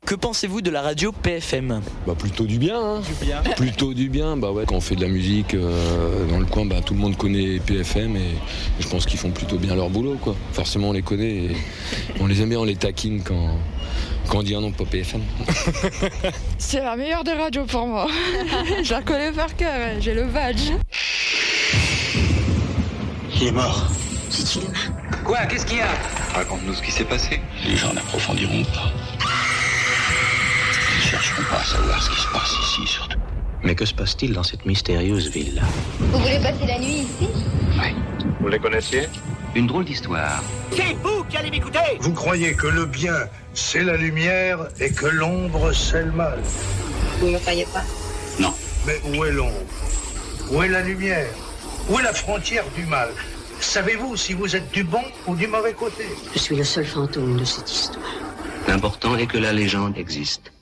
Que pensez-vous de la radio PFM ? Plutôt du bien, hein. Du bien. Plutôt du bien, ouais. Quand on fait de la musique dans le coin, tout le monde connaît PFM et je pense qu'ils font plutôt bien leur boulot, quoi. Forcément on les connaît et on les aime bien, on les taquine quand on dit un nom pas PFM. C'est la meilleure des radios pour moi. Je la connais par cœur, j'ai le badge. Il est mort. C'est une main. Quoi? Qu'est-ce qu'il y a? Raconte-nous ce qui s'est passé. Les gens n'approfondiront pas. Ils ne chercheront pas à savoir ce qui se passe ici, surtout. Mais que se passe-t-il dans cette mystérieuse ville-là? Vous voulez passer la nuit ici? Oui. Vous les connaissiez? Une drôle d'histoire. C'est vous qui allez m'écouter! Vous croyez que le bien, c'est la lumière et que l'ombre, c'est le mal? Vous ne me croyez pas? Non. Mais où est l'ombre? Où est la lumière? Où est la frontière du mal? Savez-vous si vous êtes du bon ou du mauvais côté? Je suis le seul fantôme de cette histoire. L'important est que la légende existe.